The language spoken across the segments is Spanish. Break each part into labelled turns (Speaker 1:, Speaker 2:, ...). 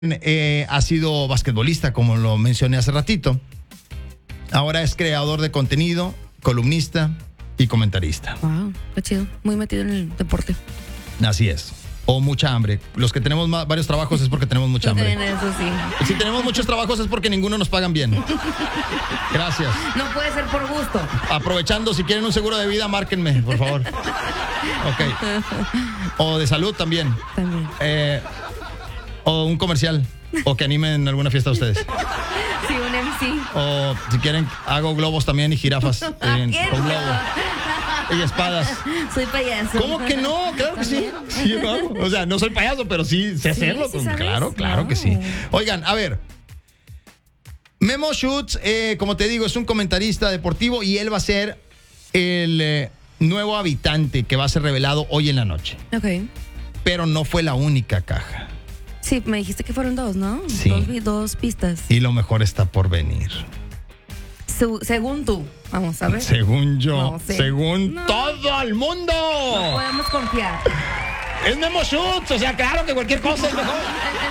Speaker 1: Ha sido basquetbolista, como lo mencioné hace ratito. Ahora es creador de contenido, columnista y comentarista.
Speaker 2: Wow, qué chido. Muy metido en el deporte.
Speaker 1: Así es. O mucha hambre. Los que tenemos varios trabajos es porque tenemos mucha hambre.
Speaker 2: Eso sí.
Speaker 1: Si tenemos muchos trabajos es porque ninguno nos pagan bien. Gracias.
Speaker 2: No puede ser por gusto.
Speaker 1: Aprovechando, si quieren un seguro de vida, márquenme, por favor. Ok. O de salud también.
Speaker 2: También.
Speaker 1: O un comercial. O que animen alguna fiesta a ustedes.
Speaker 2: Sí, un MC.
Speaker 1: O si quieren, hago globos también y jirafas. Con globo. Y espadas.
Speaker 2: Soy payaso.
Speaker 1: ¿Cómo que no? Claro que sí. Sí, yo lo hago. O sea, no soy payaso, pero sí sé hacerlo.
Speaker 2: ¿sí sabes?
Speaker 1: Claro que sí. Oigan, a ver. Memo Schutz, como te digo, es un comentarista deportivo y él va a ser el nuevo habitante que va a ser revelado hoy en la noche.
Speaker 2: Ok.
Speaker 1: Pero no fue la única caja.
Speaker 2: Sí, me dijiste que fueron dos, ¿no?
Speaker 1: Sí.
Speaker 2: Dos pistas.
Speaker 1: Y lo mejor está por venir.
Speaker 2: Según tú. Vamos a ver.
Speaker 1: Según yo.
Speaker 2: No sé.
Speaker 1: Según
Speaker 2: No.
Speaker 1: todo el mundo.
Speaker 2: No podemos confiar.
Speaker 1: Es Memo Schutz. O sea, claro que cualquier cosa es mejor.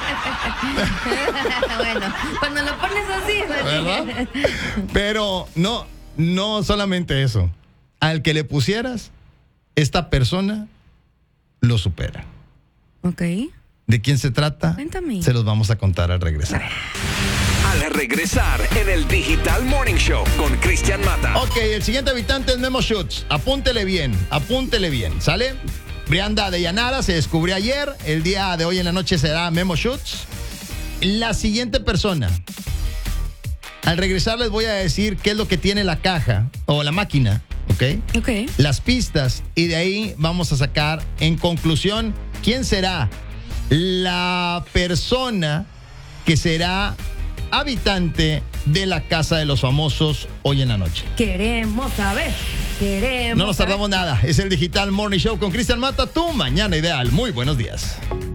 Speaker 2: Bueno, cuando lo pones así,
Speaker 1: ¿Verdad? Pero no solamente eso. Al que le pusieras, esta persona lo supera.
Speaker 2: Ok.
Speaker 1: ¿De quién se trata?
Speaker 2: Cuéntame.
Speaker 1: Se los vamos a contar al regresar.
Speaker 3: Al regresar en el Digital Morning Show con Cristian Mata.
Speaker 1: Ok, el siguiente habitante es Memo Schutz. Apúntele bien, ¿sale? Brianda de Llanara se descubrió ayer. El día de hoy en la noche será Memo Schutz. La siguiente persona. Al regresar les voy a decir qué es lo que tiene la caja o la máquina, ¿ok?
Speaker 2: Ok.
Speaker 1: Las pistas, y de ahí vamos a sacar en conclusión quién será la persona que será habitante de la Casa de los Famosos hoy en la noche.
Speaker 2: Queremos saber.
Speaker 1: No nos tardamos nada. Es el Digital Morning Show con Cristian Mata, tu mañana ideal. Muy buenos días.